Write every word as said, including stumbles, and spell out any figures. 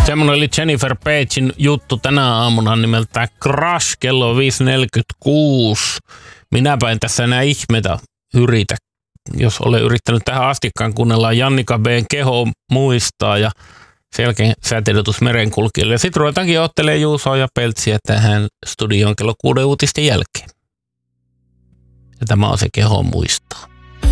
Semmoinen oli Jennifer Pagein juttu tänä aamuna nimeltään Crash kello viisi neljäkymmentäkuusi. Minäpä en tässä enää ihmetä yritä. Jos olen yrittänyt tähän astikkaan, kuunnellaan Jannika B:n Keho muistaa ja selkeä säteilytys merenkulkijoille. Ja sitten ruvetaankin ottelemaan Juusoa ja Peltsiä tähän studioon kello kuuden uutisten jälkeen. Ja tämä on se Keho muistaa.